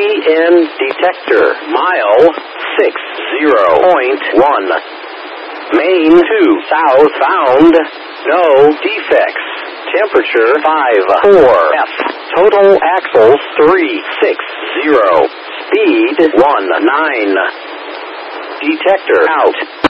PN detector. Mile 60.1. Main 2 southbound. No defects. Temperature 54F. Total axles 360. Speed 19. Detector out.